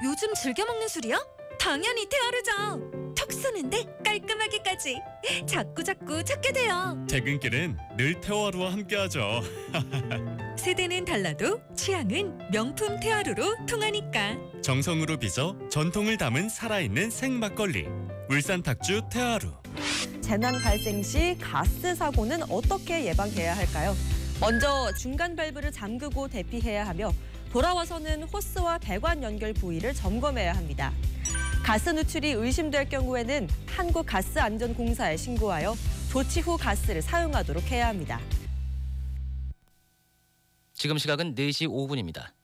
요즘 즐겨 먹는 술이야? 당연히 테아르죠. 턱 쏘는데 깔끔하게까지. 자꾸 찾게 돼요. 퇴근길은 늘 테아루와 함께하죠. 세대는 달라도 취향은 명품 테아루로 통하니까. 정성으로 빚어 전통을 담은 살아있는 생막걸리. 울산 탁주 테아루. 재난 발생 시 가스 사고는 어떻게 예방해야 할까요? 먼저 중간 밸브를 잠그고 대피해야 하며 돌아와서는 호스와 배관 연결 부위를 점검해야 합니다. 가스 누출이 의심될 경우에는 한국가스안전공사에 신고하여 조치 후 가스를 사용하도록 해야 합니다. 지금 시각은 4시 5분입니다.